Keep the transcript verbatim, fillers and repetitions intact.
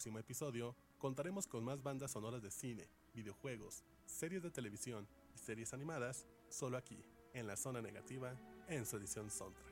próximo episodio contaremos con más bandas sonoras de cine, videojuegos, series de televisión y series animadas, solo aquí, en La Zona Negativa, en su edición Soundtrack.